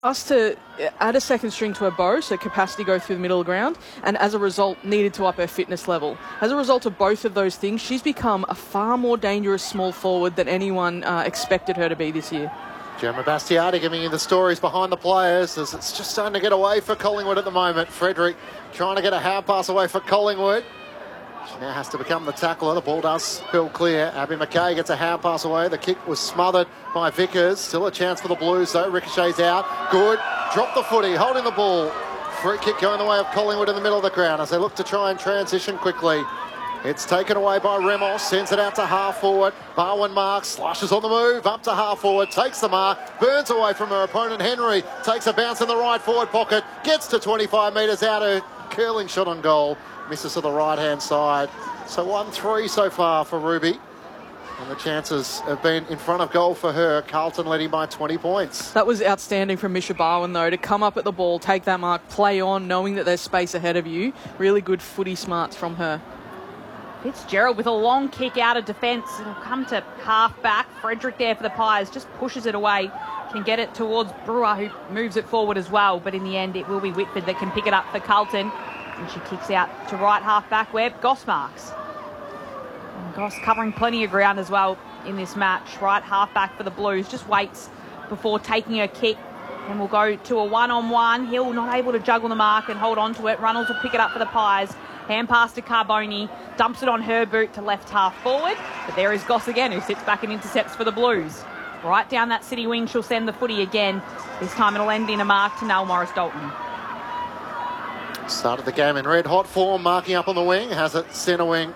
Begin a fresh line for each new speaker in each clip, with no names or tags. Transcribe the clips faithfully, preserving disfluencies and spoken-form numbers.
Us to add a second string to her bow, so capacity go through the middle of the ground, and as a result needed to up her fitness level. As a result of both of those things, she's become a far more dangerous small forward than anyone uh, expected her to be this year.
Gemma Bastiati giving you the stories behind the players as it's just starting to get away for Collingwood at the moment. Frederick trying to get a hard pass away for Collingwood. She now has to become the tackler. The ball does spill clear. Abby McKay gets a hand pass away. The kick was smothered by Vickers. Still a chance for the Blues though. Ricochets out. Good. Drop the footy. Holding the ball. Free kick going the way of Collingwood in the middle of the ground as they look to try and transition quickly. It's taken away by Remos. Sends it out to half forward. Barwin marks. Slashes on the move. Up to half forward. Takes the mark. Burns away from her opponent. Henry takes a bounce in the right forward pocket. Gets to twenty-five metres out. A curling shot on goal. Misses to the right-hand side. So one three so far for Ruby. And the chances have been in front of goal for her. Carlton leading by twenty points.
That was outstanding from Misha Barwin, though, to come up at the ball, take that mark, play on, knowing that there's space ahead of you. Really good footy smarts from her.
Fitzgerald with a long kick out of defence. It'll come to half-back. Frederick there for the Pies. Just pushes it away. Can get it towards Brewer, who moves it forward as well. But in the end, it will be Whitford that can pick it up for Carlton. And she kicks out to right half-back where Goss marks. And Goss covering plenty of ground as well in this match. Right half-back for the Blues. Just waits before taking her kick. And we'll go to a one-on-one. Hill not able to juggle the mark and hold on to it. Runnels will pick it up for the Pies. Hand pass to Carboni. Dumps it on her boot to left half forward. But there is Goss again, who sits back and intercepts for the Blues. Right down that city wing, she'll send the footy again. This time it'll end in a mark to Nell Morris-Dalton.
Started the game in red hot form, marking up on the wing, has it centre wing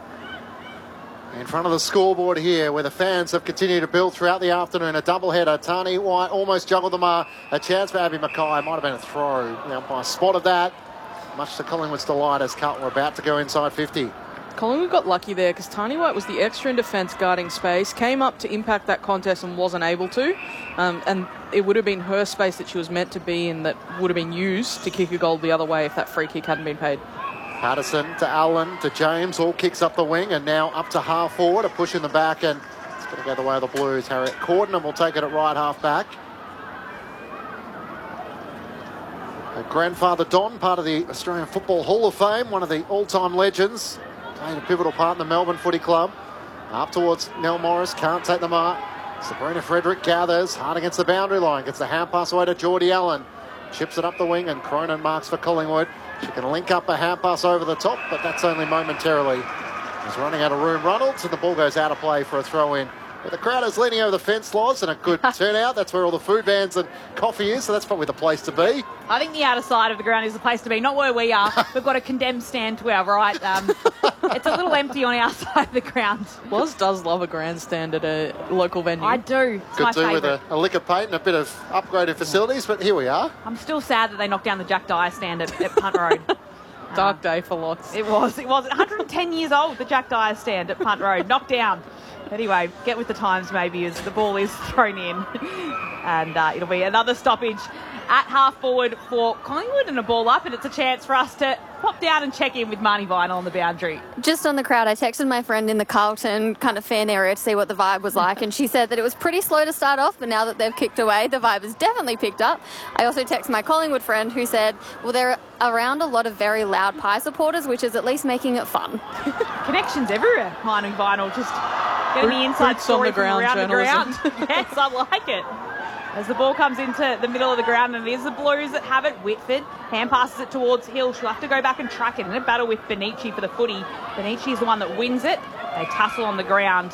in front of the scoreboard here, where the fans have continued to build throughout the afternoon. A doubleheader. Tani White almost juggled the mark. A chance for Abby Mackay. Might have been a throw. The umpire spotted that. Much to Collingwood's delight as Carlton were about to go inside fifty.
Collingwood got lucky there because Tani White was the extra in defence guarding space, came up to impact that contest and wasn't able to. Um, and it would have been her space that she was meant to be in that would have been used to kick a goal the other way if that free kick hadn't been paid.
Patterson to Allen to James, all kicks up the wing and now up to half forward, a push in the back, and it's going to go the way of the Blues. Harriet Corden will take it at right half back. Her grandfather Don, part of the Australian Football Hall of Fame, one of the all-time legends, played a pivotal part in the Melbourne Footy Club. Up towards Nell Morris, can't take the mark. Sabrina Frederick gathers, hard against the boundary line, gets the hand pass away to Geordie Allen. Chips it up the wing and Cronin marks for Collingwood. She can link up a hand pass over the top, but that's only momentarily. He's running out of room, Reynolds, and the ball goes out of play for a throw-in. But the crowd is leaning over the fence, Loz, and a good turnout. That's where all the food vans and coffee is, so that's probably the place to be.
I think the outer side of the ground is the place to be, not where we are. We've got a condemned stand to our right. Um, it's a little empty on our side of the ground.
Loz does love a grandstand at a local venue.
I do. It's
Could
my
do
favourite.
with a, a lick of paint and a bit of upgraded facilities, but here we are.
I'm still sad that they knocked down the Jack Dyer stand at, at Punt Road.
Dark day for Loz.
It was. It was one hundred ten years old, the Jack Dyer stand at Punt Road. Knocked down. Anyway, get with the times maybe as the ball is thrown in. And uh, it'll be another stoppage at half forward for Collingwood and a ball up. And it's a chance for us to pop down and check in with Marnie Vinyl on the boundary.
Just on the crowd, I texted my friend in the Carlton kind of fan area to see what the vibe was like. And she said that it was pretty slow to start off, but now that they've kicked away, the vibe has definitely picked up. I also texted my Collingwood friend who said, well, they're around a lot of very loud Pie supporters, which is at least making it fun.
Connections everywhere, Marnie Vinyl. Just getting the inside
Boots on
story
the
from
ground
around the ground.
journalism.
Yes, I like it. As the ball comes into the middle of the ground, and it is the Blues that have it. Whitford hand passes it towards Hill. She'll have to go back and track it in a battle with Benici for the footy. Benici is the one that wins it. They tussle on the ground.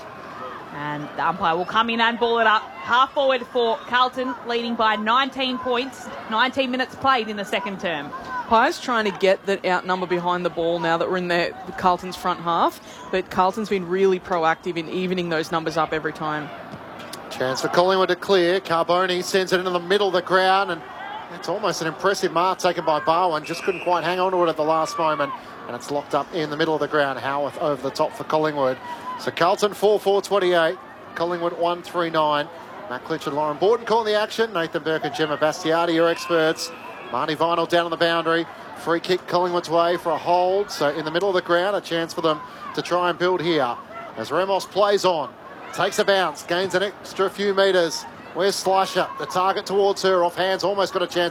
And the umpire will come in and ball it up. Half forward for Carlton, leading by nineteen points. nineteen minutes played in the second term.
Pies trying to get the outnumber behind the ball now that we're in their, Carlton's front half, but Carlton's been really proactive in evening those numbers up every time.
Chance for Collingwood to clear. Carboni sends it into the middle of the ground, and it's almost an impressive mark taken by Barwin. Just couldn't quite hang on to it at the last moment, and it's locked up in the middle of the ground. Howarth over the top for Collingwood. So Carlton four four twenty-eight, Collingwood one three nine. Matt Clinch and Lauren Borden calling the action. Nathan Burke and Gemma Bastiati, your experts. Marnie Vinyl down on the boundary. Free kick Collingwood's way for a hold. So in the middle of the ground, a chance for them to try and build here. As Ramos plays on. Takes a bounce, gains an extra few metres. Where's Slisher? The target towards her, off hands, almost got a chance